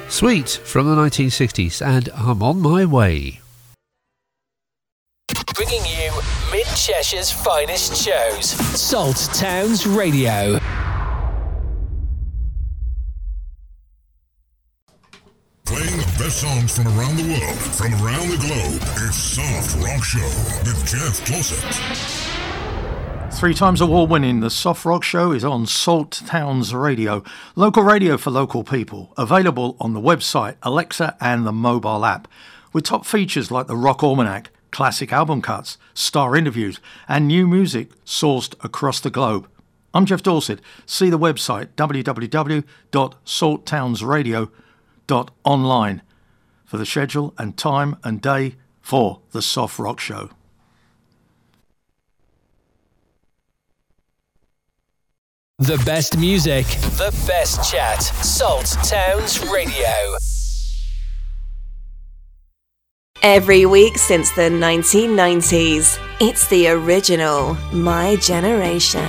Sweet from the 1960s, and I'm on my way. Bringing you Mid-Cheshire's finest shows. Salt Towns Radio. Playing the best songs from around the world, from around the globe. It's Soft Rock Show with Jeff Closet. 3 times award-winning, the Soft Rock Show is on Salt Towns Radio. Local radio for local people. Available on the website, Alexa and the mobile app. With top features like the Rock Almanac, classic album cuts, star interviews and new music sourced across the globe. I'm Jeff Dorset. See the website, www.salttownsradio.online for the schedule and time and day for the Soft Rock Show. The best music, the best chat. Salt Towns Radio. Every week since the 1990s, it's the original My Generation.